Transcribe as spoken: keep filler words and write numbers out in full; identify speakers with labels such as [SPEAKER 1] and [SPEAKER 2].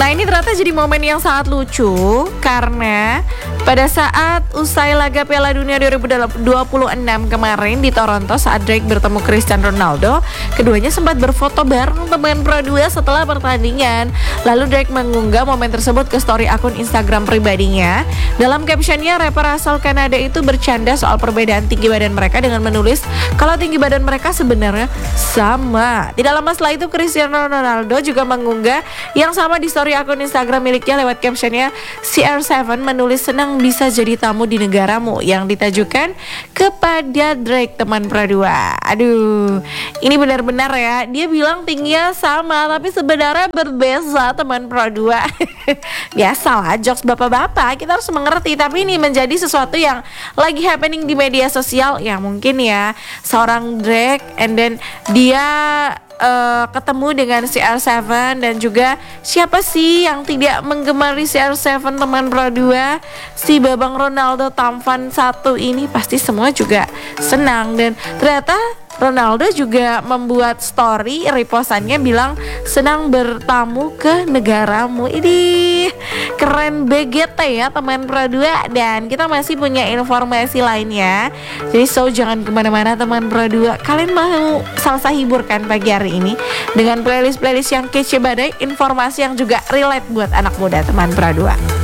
[SPEAKER 1] Nah ini ternyata jadi momen yang sangat lucu karena pada saat usai laga Piala Dunia dua ribu dua puluh enam kemarin di Toronto saat Drake bertemu Cristiano Ronaldo, keduanya sempat berfoto bareng teman Pro dua setelah pertandingan. Lalu Drake mengunggah momen tersebut ke story akun Instagram pribadinya. Dalam captionnya, rapper asal Kanada itu bercanda soal perbedaan tinggi badan mereka dengan menulis kalau tinggi badan mereka sebenarnya sama. Tidak lama setelah itu Cristiano Ronaldo juga mengunggah yang sama di story akun Instagram miliknya lewat captionnya C R tujuh menulis senang bisa jadi tamu di negaramu yang ditajukan kepada Drake teman Pro dua. Aduh, ini benar-benar ya, dia bilang tingginya sama tapi sebenarnya berbeza teman Pro dua. Biasalah jokes bapak-bapak, kita harus mengerti. Tapi ini menjadi sesuatu yang lagi happening di media sosial ya, mungkin ya seorang Drake and then dia Uh, ketemu dengan C R tujuh dan juga siapa sih yang tidak menggemari C R tujuh teman Pro dua, si Babang Ronaldo tampan satu ini pasti semua juga senang. Dan ternyata Ronaldo juga membuat story repostannya bilang senang bertamu ke negaramu. Ini keren B G T ya teman Pro dua. Dan kita masih punya informasi lainnya, jadi so jangan kemana-mana teman Pro dua. Kalian mau salsa hiburkan pagi hari ini dengan playlist-playlist yang kece badai, informasi yang juga relate buat anak muda teman Pro dua.